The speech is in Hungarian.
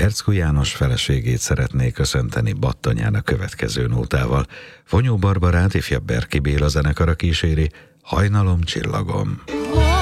Erzku János feleségét szeretné köszönteni Battonyán a következő nótával. Fonyó Barbarát ifjabb Berki Béla zenekara kíséri, Hajnalom csillagom.